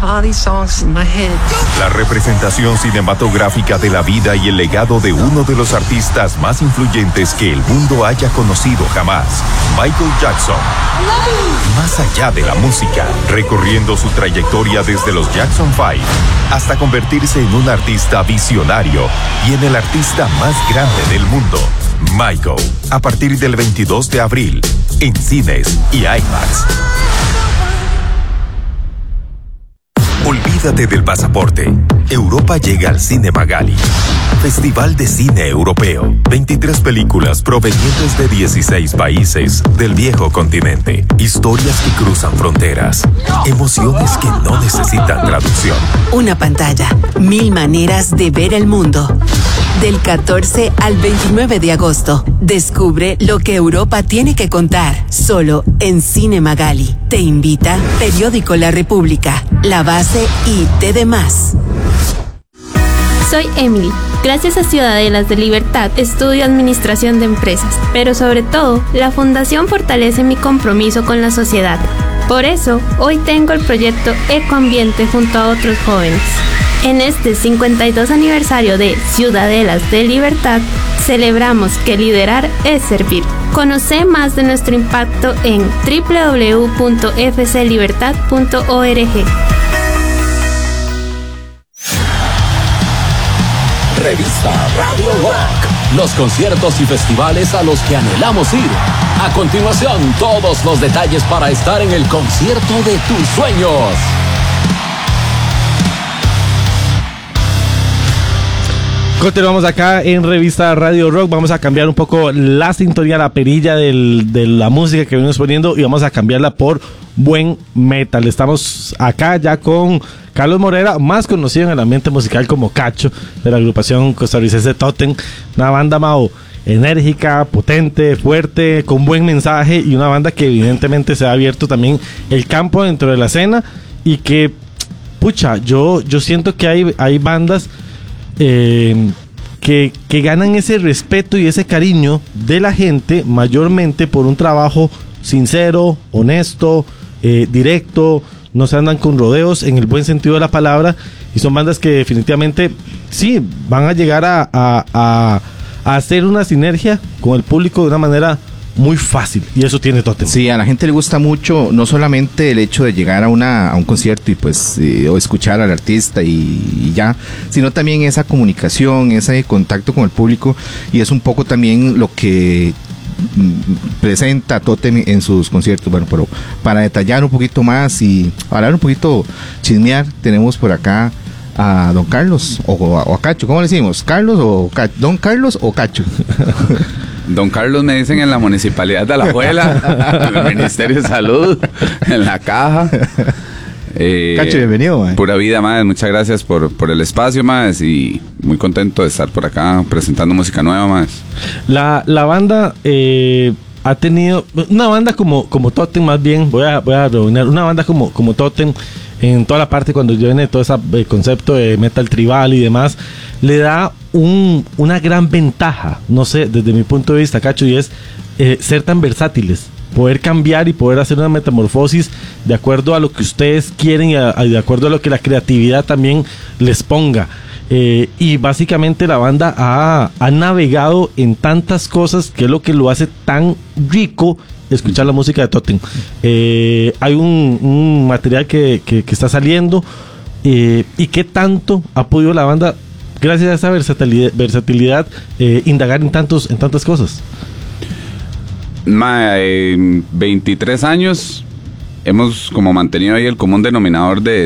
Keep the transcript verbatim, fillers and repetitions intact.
have all these songs in my head. La representación cinematográfica de la vida y el legado de uno de los artistas más influyentes que el mundo haya conocido jamás, Michael Jackson. Más allá de la música, recorriendo su trayectoria desde los Jackson Five hasta convertirse en un artista visionario y en el artista más grande del mundo. Michael, a partir del veintidós de abril, en cines y IMAX. Olvídate del pasaporte. Europa llega al Cine Magali. Festival de Cine Europeo. veintitrés películas provenientes de dieciséis países del viejo continente. Historias que cruzan fronteras. Emociones que no necesitan traducción. Una pantalla. Mil maneras de ver el mundo. Del catorce al veintinueve de agosto. Descubre lo que Europa tiene que contar. Solo en Cine Magali. Te invita Periódico La República, La Base y T D más. Soy Emily. Gracias a Ciudadelas de Libertad estudio Administración de Empresas, pero sobre todo, la Fundación fortalece mi compromiso con la sociedad. Por eso, hoy tengo el proyecto Ecoambiente junto a otros jóvenes. En este cincuenta y dos aniversario de Ciudadelas de Libertad, celebramos que liderar es servir. Conoce más de nuestro impacto en doble u doble u doble u punto f c libertad punto org. Revista Radio Rock. Los conciertos y festivales a los que anhelamos ir. A continuación, todos los detalles para estar en el concierto de tus sueños. Continuamos acá en Revista Radio Rock. Vamos a cambiar un poco la sintonía, la perilla del, de la música que venimos poniendo y vamos a cambiarla por buen metal. Estamos acá ya con Carlos Morera, más conocido en el ambiente musical como Cacho, de la agrupación costarricense Totem. Una banda, Mao, enérgica, potente, fuerte, con buen mensaje y una banda que evidentemente se ha abierto también el campo dentro de la escena y que, pucha, yo, yo siento que hay, hay bandas Eh, que, que ganan ese respeto y ese cariño de la gente mayormente por un trabajo sincero, honesto, eh, directo, no se andan con rodeos en el buen sentido de la palabra y son bandas que definitivamente sí van a llegar a, a, a, a hacer una sinergia con el público de una manera muy fácil, y eso tiene Totem. Sí, a la gente le gusta mucho no solamente el hecho de llegar a una a un concierto y pues eh, o escuchar al artista y, y ya, sino también esa comunicación, ese contacto con el público, y es un poco también lo que mm, presenta Totem en sus conciertos. Bueno, pero para detallar un poquito más y hablar un poquito, chismear, tenemos por acá a don Carlos o, o a Cacho. ¿Cómo le decimos? ¿Carlos o Cacho? ¿Don Carlos o Cacho? Don Carlos me dicen en la Municipalidad de Alajuela, en el Ministerio de Salud, en la caja. Eh, Cacho, bienvenido, man. Pura vida, más. Muchas gracias por, por el espacio, más, y muy contento de estar por acá presentando música nueva, más. La, la banda eh, ha tenido una banda como, como Totem, más bien, voy a, voy a reunir una banda como, como Totem en toda la parte cuando viene todo ese eh, concepto de metal tribal y demás, le da un, una gran ventaja, no sé, desde mi punto de vista, Cacho, y es eh, ser tan versátiles, poder cambiar y poder hacer una metamorfosis de acuerdo a lo que ustedes quieren y, a, a, de acuerdo a lo que la creatividad también les ponga. Eh, y básicamente la banda ha, ha navegado en tantas cosas que es lo que lo hace tan rico escuchar la música de Totem. Eh, hay un, un material que, que, que está saliendo eh, y qué tanto ha podido la banda, gracias a esa versatilidad, versatilidad eh, indagar en tantos en tantas cosas. Ma, eh, veintitrés años hemos como mantenido ahí el común denominador de